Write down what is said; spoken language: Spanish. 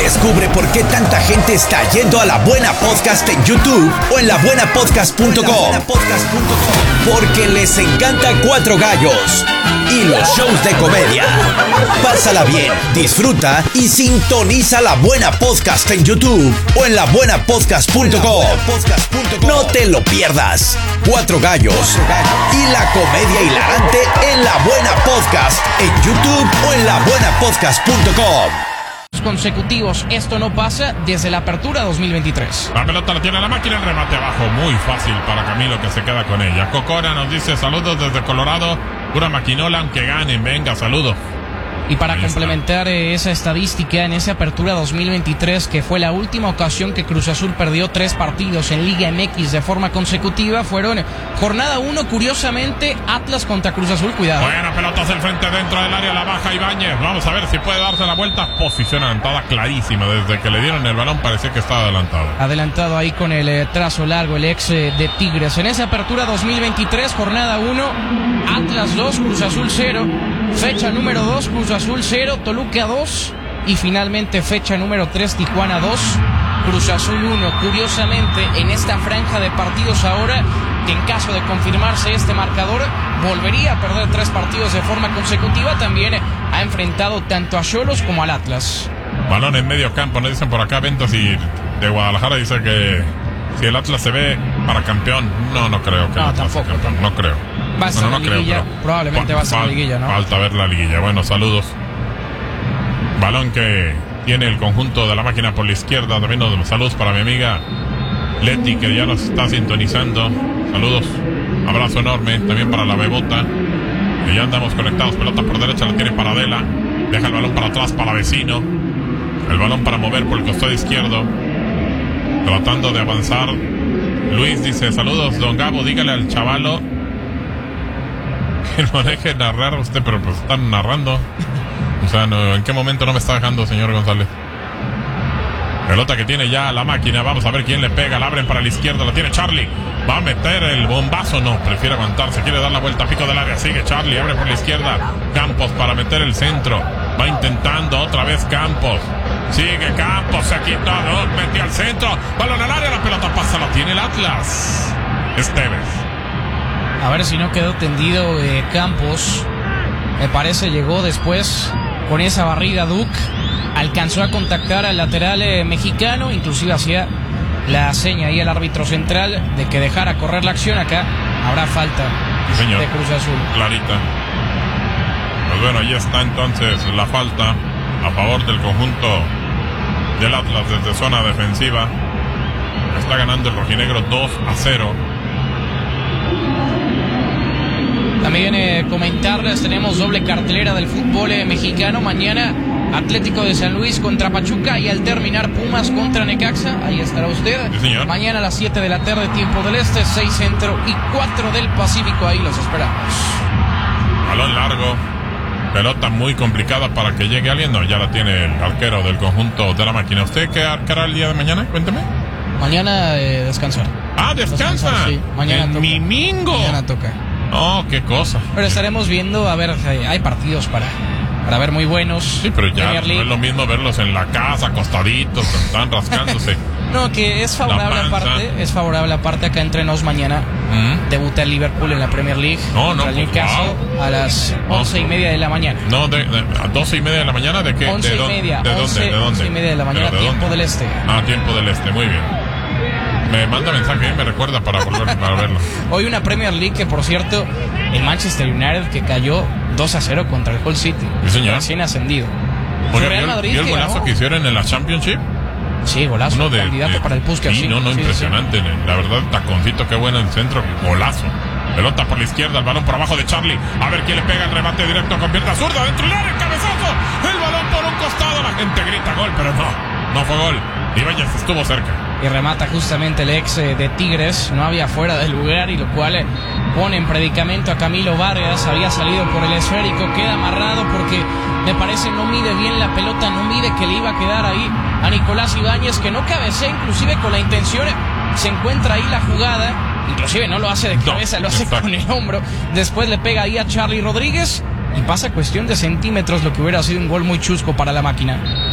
Descubre por qué tanta gente está yendo a La Buena Podcast en YouTube o en labuenapodcast.com. Porque les encanta Cuatro Gallos y los shows de comedia. Pásala bien, disfruta y sintoniza La Buena Podcast en YouTube o en labuenapodcast.com. No te lo pierdas. Cuatro Gallos y la comedia hilarante en La Buena Podcast en YouTube o en labuenapodcast.com. Consecutivos, esto no pasa desde la apertura 2023. La pelota la tiene la máquina, el remate abajo, muy fácil para Camilo que se queda con ella. Cocora nos dice saludos desde Colorado, pura maquinola, aunque ganen, venga, saludos. Y para complementar esa estadística, en esa apertura 2023, que fue la última ocasión que Cruz Azul perdió 3 partidos en Liga MX de forma consecutiva, fueron jornada 1, curiosamente, Atlas contra Cruz Azul, cuidado. Buena pelota hacia el frente dentro del área, la baja Ibáñez, vamos a ver si puede darse la vuelta, posición adelantada clarísima, desde que le dieron el balón parecía que estaba adelantado. Adelantado ahí con el trazo largo, el ex de Tigres. En esa apertura 2023, jornada 1, Atlas 2, Cruz Azul 0, fecha número 2, Cruz Azul 0, Toluca 2 y finalmente fecha número 3, Tijuana 2, Cruz Azul 1. Curiosamente, en esta franja de partidos ahora, que en caso de confirmarse este marcador, volvería a perder 3 partidos de forma consecutiva, también ha enfrentado tanto a Xolos como al Atlas. Balón en medio campo, nos dicen por acá, Ventos y de Guadalajara dice que si el Atlas se ve para campeón, no creo que no, tampoco. No creo. Va a estar en la liguilla, probablemente va a estar en la liguilla, ¿no? Falta ver la liguilla. Bueno, saludos. Balón que tiene el conjunto de la máquina por la izquierda. También saludos para mi amiga Leti, que ya nos está sintonizando. Saludos. Abrazo enorme. También para la Bebota, que ya andamos conectados. Pelota por derecha, la tiene para Adela. Deja el balón para atrás para Vecino. El balón para mover por el costado izquierdo. Tratando de avanzar. Luis dice, saludos, don Gabo, dígale al chavalo que no deje narrar a usted, pero pues están narrando. O sea, no, ¿en qué momento no me está dejando, señor González? Pelota que tiene ya la máquina, vamos a ver quién le pega, la abren para la izquierda, la tiene Charlie. Va a meter el bombazo, no, prefiere aguantarse, quiere dar la vuelta a pico del área, sigue Charlie, abre por la izquierda, Campos para meter el centro, va intentando otra vez Campos. Sigue Campos, se quitó, metió al centro, balón al área, la pelota pasa, la tiene el Atlas. Esteves. A ver si no quedó tendido Campos. Me parece llegó después con esa barrida Duke. Alcanzó a contactar al lateral mexicano, inclusive hacía la seña ahí al árbitro central de que dejara correr la acción. Acá habrá falta de Cruz Azul. Clarita. Pues bueno, ahí está entonces la falta a favor del conjunto del Atlas desde zona defensiva. Está ganando el rojinegro 2-0. También comentarles, tenemos doble cartelera del fútbol mexicano. Mañana Atlético de San Luis contra Pachuca y al terminar Pumas contra Necaxa. Ahí estará usted. Sí, mañana a las 7 de la tarde, tiempo del este, 6 centro y 4 del Pacífico. Ahí los esperamos. Balón largo. Pelota muy complicada para que llegue alguien. No, ya la tiene el arquero del conjunto de la máquina. ¿Usted qué arquera el día de mañana? Cuénteme. Mañana descansar. Ah, descansa. Sí, mañana toca. Domingo. Mañana toca. Oh, qué cosa. Pero estaremos viendo, a ver, hay partidos para ver muy buenos. Sí, pero ya no es lo mismo verlos en la casa, acostaditos, están rascándose. No, que es favorable aparte acá entre nos mañana. Debuta el Liverpool en la Premier League. No, el Newcastle a las 11:30 de la mañana. No, a 12:30 de la mañana, ¿de qué? 11:30. ¿De dónde? 11:30 de la mañana, tiempo del este. Ah, tiempo del este, muy bien. Me manda mensaje y me recuerda para volver para verlo. Hoy una Premier League que, por cierto, el Manchester United que cayó 2-0 contra el Hull City. Sí, señor. Recién ascendido. Oye, ¿vio el golazo que hicieron en la Championship? Sí, golazo. Uno candidato para el Puskas. Sí, impresionante. Sí. La verdad, taconcito, qué bueno en el centro. Golazo. Pelota por la izquierda, el balón por abajo de Charlie. A ver quién le pega el remate directo con pierna zurda. Dentro del área, el cabezazo. El balón por un costado. La gente grita gol, pero no fue gol. Ibáñez estuvo cerca. Y remata justamente el ex de Tigres. No había fuera del lugar, y lo cual pone en predicamento a Camilo Vargas. Había salido por el esférico, queda amarrado porque me parece no mide bien la pelota, no mide que le iba a quedar ahí a Nicolás Ibáñez, que no cabecea inclusive con la intención. Se encuentra ahí la jugada, inclusive no lo hace de cabeza, lo hace con el hombro. Después le pega ahí a Charlie Rodríguez y pasa cuestión de centímetros, lo que hubiera sido un gol muy chusco para la máquina.